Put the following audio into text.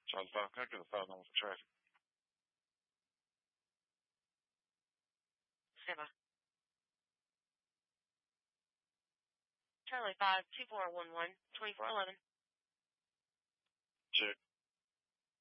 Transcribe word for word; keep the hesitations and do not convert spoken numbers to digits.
Charlie five, can I get a five number for traffic? Stand by. Charlie five, two four one one, twenty-four eleven. Check.